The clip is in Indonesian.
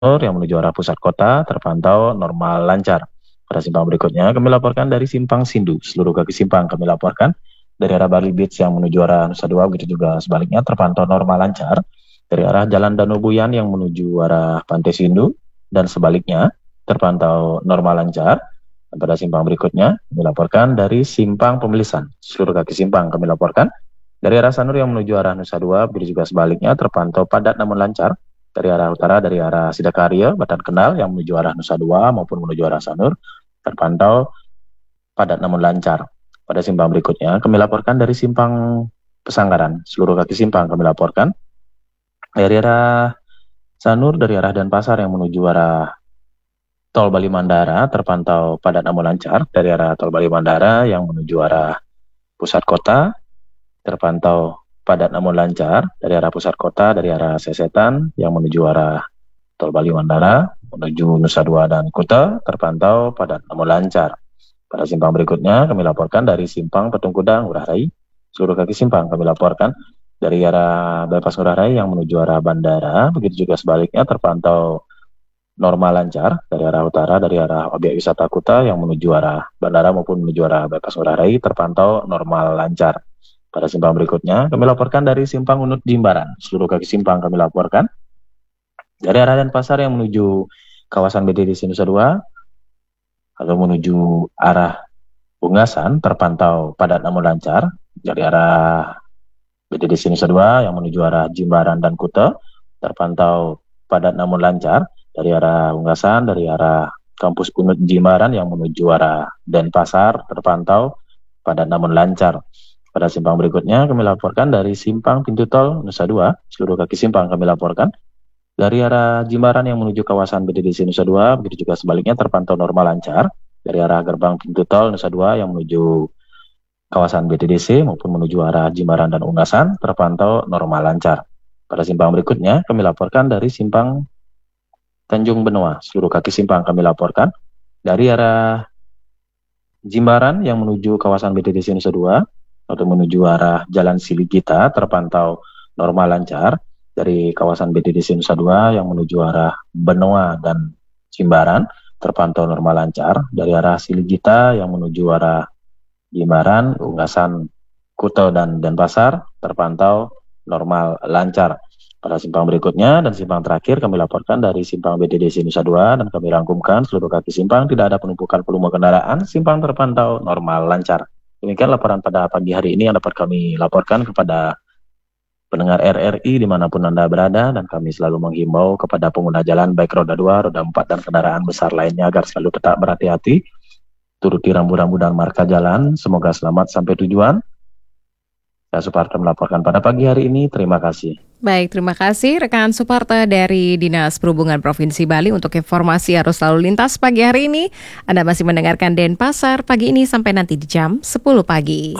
yang menuju arah pusat kota terpantau normal lancar. Pada simpang berikutnya kami laporkan dari simpang Sindu, seluruh kaki simpang kami laporkan dari arah Bali Beach yang menuju arah Nusa Dua, begitu juga sebaliknya terpantau normal lancar. Dari arah Jalan Danau Buyan yang menuju arah Pantai Sindu dan sebaliknya terpantau normal lancar. Dan pada simpang berikutnya kami laporkan dari simpang Pemelisan, seluruh kaki simpang kami laporkan dari arah Sanur yang menuju arah Nusa Dua, begitu juga sebaliknya terpantau padat namun lancar. Dari arah utara, dari arah Sidakarya, Batan Kenal yang menuju arah Nusa Dua maupun menuju arah Sanur, terpantau padat namun lancar. Pada simpang berikutnya, kami laporkan dari simpang Pesanggaran, seluruh kaki simpang kami laporkan. Dari arah Sanur, dari arah Denpasar yang menuju arah Tol Bali Mandara, terpantau padat namun lancar. Dari arah Tol Bali Mandara yang menuju arah pusat kota, terpantau padat namun lancar. Dari arah pusat kota, dari arah Sesetan yang menuju arah Tol Bali Mandara menuju Nusa Dua dan Kuta terpantau padat namun lancar. Pada simpang berikutnya kami laporkan dari simpang Petung Kudang Ngurah Rai, seluruh kaki simpang kami laporkan dari arah bypass Ngurah Rai yang menuju arah bandara, begitu juga sebaliknya terpantau normal lancar. Dari arah utara, dari arah objek wisata Kuta yang menuju arah bandara maupun menuju arah bypass Ngurah Rai terpantau normal lancar. Pada simpang berikutnya kami laporkan dari simpang Unut Jimbaran, seluruh kaki simpang kami laporkan dari arah Denpasar yang menuju kawasan BDDC Nusa Dua atau menuju arah Bungasan terpantau padat namun lancar. Dari arah BDDC Nusa Dua yang menuju arah Jimbaran dan Kuta terpantau padat namun lancar. Dari arah Bungasan, dari arah kampus Unut Jimbaran yang menuju arah Denpasar terpantau padat namun lancar. Pada simpang berikutnya kami laporkan dari simpang pintu tol Nusa Dua, seluruh kaki simpang kami laporkan dari arah Jimbaran yang menuju kawasan BDDC Nusa Dua, begitu juga sebaliknya terpantau normal lancar. Dari arah gerbang pintu tol Nusa Dua yang menuju kawasan BDDC maupun menuju arah Jimbaran dan Ungasan terpantau normal lancar. Pada simpang berikutnya kami laporkan dari simpang Tanjung Benoa, seluruh kaki simpang kami laporkan dari arah Jimbaran yang menuju kawasan BDDC Nusa Dua atau menuju arah Jalan Siligita terpantau normal lancar. Dari kawasan BDDC Nusa Dua yang menuju arah Benoa dan Jimbaran terpantau normal lancar. Dari arah Siligita yang menuju arah Jimbaran, Ungasan, Kuta dan Denpasar terpantau normal lancar. Pada simpang berikutnya dan simpang terakhir kami laporkan dari simpang BDDC Nusa Dua dan kami rangkumkan seluruh kaki simpang tidak ada penumpukan volume kendaraan, simpang terpantau normal lancar. Demikian laporan pada pagi hari ini yang dapat kami laporkan kepada pendengar RRI dimanapun Anda berada, dan kami selalu menghimbau kepada pengguna jalan baik roda 2, roda 4, dan kendaraan besar lainnya agar selalu tetap berhati-hati, turuti rambu-rambu dan marka jalan. Semoga selamat sampai tujuan. Saya Suparta melaporkan pada pagi hari ini. Terima kasih. Baik, terima kasih rekan Suparta dari Dinas Perhubungan Provinsi Bali untuk informasi arus lalu lintas pagi hari ini. Anda masih mendengarkan Denpasar pagi ini sampai nanti di jam 10 pagi.